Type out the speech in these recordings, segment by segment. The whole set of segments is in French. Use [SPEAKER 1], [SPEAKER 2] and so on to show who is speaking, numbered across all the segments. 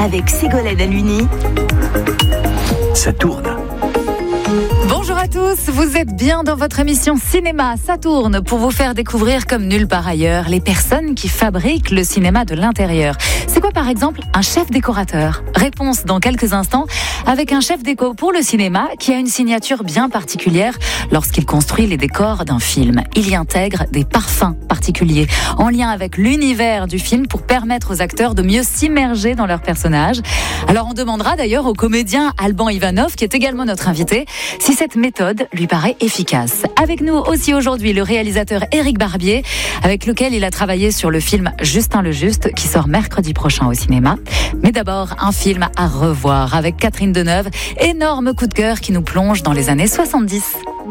[SPEAKER 1] avec Ségolène Aluni.
[SPEAKER 2] Ça tourne.
[SPEAKER 3] Bonjour à tous, vous êtes bien dans votre émission Cinéma, ça tourne pour vous faire découvrir comme nulle part ailleurs les personnes qui fabriquent le cinéma de l'intérieur. C'est quoi par exemple un chef décorateur ? Réponse dans quelques instants avec un chef déco pour le cinéma qui a une signature bien particulière lorsqu'il construit les décors d'un film. Il y intègre des parfums particuliers en lien avec l'univers du film pour permettre aux acteurs de mieux s'immerger dans leurs personnages. Alors on demandera d'ailleurs au comédien Alban Ivanov, qui est également notre invité, si cette méthode lui paraît efficace. Avec nous aussi aujourd'hui le réalisateur Éric Barbier, avec lequel il a travaillé sur le film Justin le Juste, qui sort mercredi prochain au cinéma. Mais d'abord, un film à revoir avec Catherine Deneuve, énorme coup de cœur qui nous plonge dans les années 70.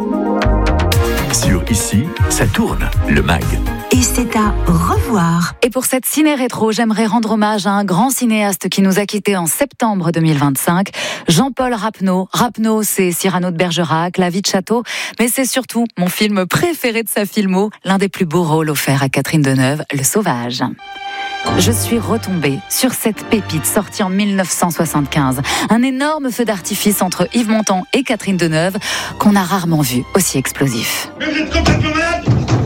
[SPEAKER 2] Sur Ici, ça tourne, le MAG.
[SPEAKER 1] Et c'est à revoir.
[SPEAKER 3] Et pour cette ciné-rétro, j'aimerais rendre hommage à un grand cinéaste qui nous a quittés en septembre 2025, Jean-Paul Rapneau. Rapneau, c'est Cyrano de Bergerac, La vie de Château, mais c'est surtout mon film préféré de sa filmo, l'un des plus beaux rôles offerts à Catherine Deneuve, Le Sauvage. Je suis retombée sur cette pépite sortie en 1975. Un énorme feu d'artifice entre Yves Montand et Catherine Deneuve qu'on a rarement vu aussi explosif.
[SPEAKER 4] Mais vous êtes complètement malade!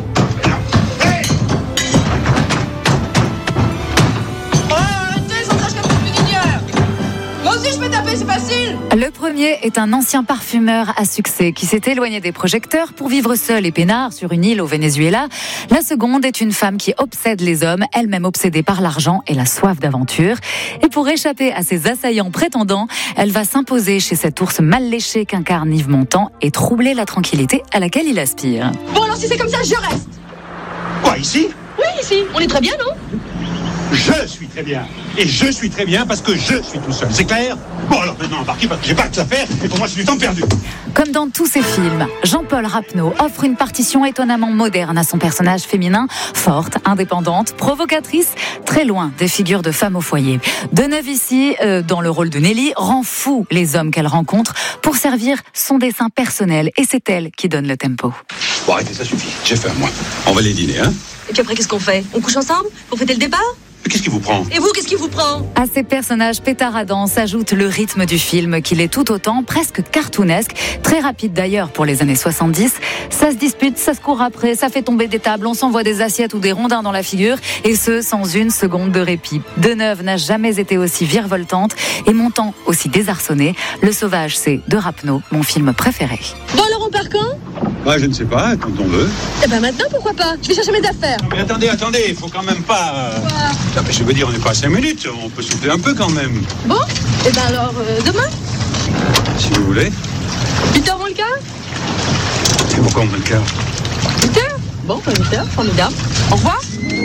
[SPEAKER 5] C'est facile.
[SPEAKER 3] Le premier est un ancien parfumeur à succès qui s'est éloigné des projecteurs pour vivre seul et peinard sur une île au Venezuela. La seconde est une femme qui obsède les hommes, elle-même obsédée par l'argent et la soif d'aventure. Et pour échapper à ses assaillants prétendants, elle va s'imposer chez cet ours mal léché qu'incarne Yves Montand et troubler la tranquillité à laquelle il aspire.
[SPEAKER 5] Bon alors si c'est comme ça, je reste.
[SPEAKER 4] Quoi, ici?
[SPEAKER 5] Oui, ici. On est très bien, non?
[SPEAKER 4] Je suis très bien. Et je suis très bien parce que je suis tout seul. C'est clair? Bon, alors maintenant, embarquez parce que j'ai pas que ça à faire. Et pour moi, c'est du temps perdu.
[SPEAKER 3] Comme dans tous ses films, Jean-Paul Rapneau offre une partition étonnamment moderne à son personnage féminin, forte, indépendante, provocatrice, très loin des figures de femmes au foyer. Deneuve ici, dans le rôle de Nelly, rend fou les hommes qu'elle rencontre pour servir son dessin personnel. Et c'est elle qui donne le tempo.
[SPEAKER 6] Bon, arrêtez, ça suffit. J'ai faim, moi. On va aller dîner, hein?
[SPEAKER 5] Et puis après, qu'est-ce qu'on fait? On couche ensemble pour fêter le départ?
[SPEAKER 4] Mais qu'est-ce qui vous prend?
[SPEAKER 5] Et vous, qu'est-ce qui vous prend?
[SPEAKER 3] À ces personnages pétaradants s'ajoute le rythme du film, qu'il est tout autant presque cartoonesque, très rapide d'ailleurs pour les années 70. Ça se dispute, ça se court après, ça fait tomber des tables, on s'envoie des assiettes ou des rondins dans la figure, et ce, sans une seconde de répit. Deneuve n'a jamais été aussi virevoltante et Montand aussi désarçonné. Le Sauvage, c'est de Rapneau, mon film préféré.
[SPEAKER 5] Bon alors, on part quand?
[SPEAKER 6] Bah, je ne sais pas, quand on veut.
[SPEAKER 5] Eh ben maintenant, pourquoi pas? Je vais chercher mes affaires.
[SPEAKER 4] Mais attendez, il faut quand même pas... Non, mais je veux dire, on n'est pas à 5 minutes. On peut souffler un peu quand même.
[SPEAKER 5] Bon, eh ben alors, demain?
[SPEAKER 6] Si vous voulez.
[SPEAKER 5] 8h moins le quart?
[SPEAKER 6] Et pourquoi on met le quart?
[SPEAKER 5] 8h? Bon, 8h, formidable. Au revoir.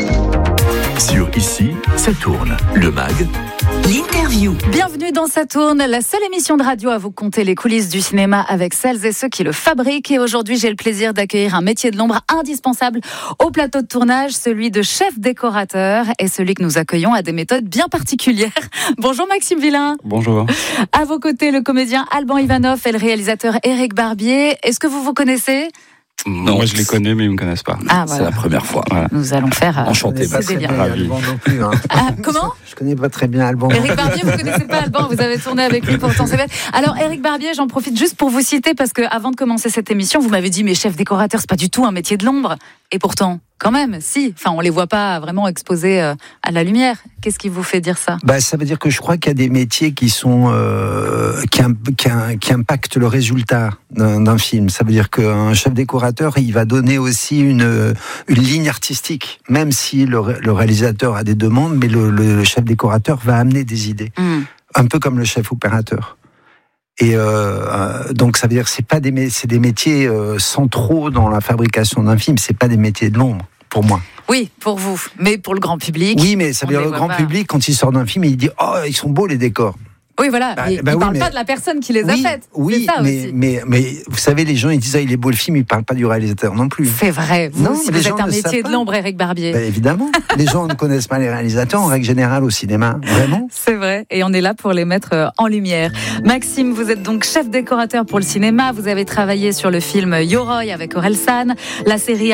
[SPEAKER 2] Sur Ici, ça tourne, le MAG.
[SPEAKER 1] L'interview.
[SPEAKER 3] Bienvenue dans Ça tourne, la seule émission de radio à vous conter les coulisses du cinéma avec celles et ceux qui le fabriquent. Et aujourd'hui, j'ai le plaisir d'accueillir un métier de l'ombre indispensable au plateau de tournage, celui de chef décorateur, et celui que nous accueillons a des méthodes bien particulières. Bonjour Maxime Villain.
[SPEAKER 7] Bonjour.
[SPEAKER 3] À vos côtés, le comédien Alban Ivanov et le réalisateur Éric Barbier. Est-ce que vous vous connaissez ?
[SPEAKER 7] Non, moi je les connais, mais ils ne me connaissent pas.
[SPEAKER 3] Ah,
[SPEAKER 7] C'est
[SPEAKER 3] voilà.
[SPEAKER 7] la première fois. Voilà.
[SPEAKER 3] Nous allons faire...
[SPEAKER 7] Enchanté,
[SPEAKER 3] c'est bien.
[SPEAKER 7] ravi.
[SPEAKER 8] Alban non plus. Hein.
[SPEAKER 3] Ah, comment ?
[SPEAKER 8] Je connais pas très bien Alban.
[SPEAKER 3] Éric Barbier, vous connaissez pas Alban, vous avez tourné avec lui pourtant, c'est bête. Alors Éric Barbier, j'en profite juste pour vous citer parce que avant de commencer cette émission, vous m'avez dit mais chef décorateur, c'est pas du tout un métier de l'ombre. Et pourtant, quand même, si. Enfin, on les voit pas vraiment exposés à la lumière. Qu'est-ce qui vous fait dire ça ?
[SPEAKER 8] Ça veut dire que je crois qu'il y a des métiers qui sont qui impactent le résultat d'un film. Ça veut dire qu'un chef décorateur, il va donner aussi une ligne artistique, même si le réalisateur a des demandes, mais le chef décorateur va amener des idées, un peu comme le chef opérateur. Et donc ça veut dire que c'est des métiers centraux dans la fabrication d'un film. C'est pas des métiers de l'ombre pour moi.
[SPEAKER 3] Oui, pour vous, mais pour le grand public.
[SPEAKER 8] Oui, mais ça veut dire le grand public quand il sort d'un film, il dit oh ils sont beaux les décors.
[SPEAKER 3] Oui, voilà. Il ne parle pas de la personne qui les a faites.
[SPEAKER 8] Oui,
[SPEAKER 3] c'est ça aussi.
[SPEAKER 8] Mais vous savez, les gens, ils disent il est beau le film, ils ne parlent pas du réalisateur non plus.
[SPEAKER 3] C'est vrai. Vous
[SPEAKER 8] Non,
[SPEAKER 3] aussi,
[SPEAKER 8] mais
[SPEAKER 3] vous
[SPEAKER 8] les
[SPEAKER 3] êtes
[SPEAKER 8] gens
[SPEAKER 3] un
[SPEAKER 8] ne
[SPEAKER 3] métier
[SPEAKER 8] savent
[SPEAKER 3] de
[SPEAKER 8] pas.
[SPEAKER 3] l'ombre, Éric Barbier.
[SPEAKER 8] Évidemment. Les gens ne connaissent pas les réalisateurs, en règle générale, au cinéma. Vraiment.
[SPEAKER 3] C'est vrai. Et on est là pour les mettre en lumière. Maxime, vous êtes donc chef décorateur pour le cinéma. Vous avez travaillé sur le film Yoroi avec Orelsan, la série